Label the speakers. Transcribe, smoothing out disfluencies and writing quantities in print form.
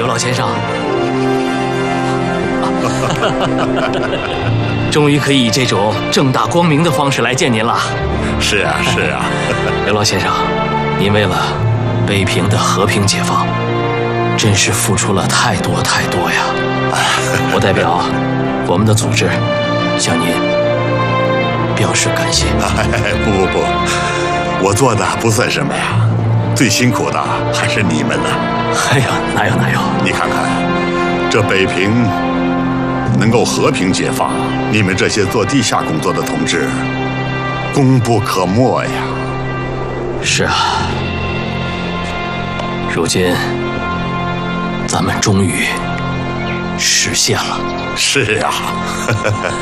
Speaker 1: 刘老先生，终于可以以这种正大光明的方式来见您了。
Speaker 2: 是啊，是啊，
Speaker 1: 刘老先生，您为了北平的和平解放，真是付出了太多呀！我代表我们的组织向您表示感谢。
Speaker 2: 不，我做的不算什么呀，最辛苦的还是你们呢。
Speaker 1: 哎呀，哪有？
Speaker 2: 你看看，这北平能够和平解放，你们这些做地下工作的同志，功不可没呀。
Speaker 1: 是啊，如今咱们终于实现了。
Speaker 2: 是啊。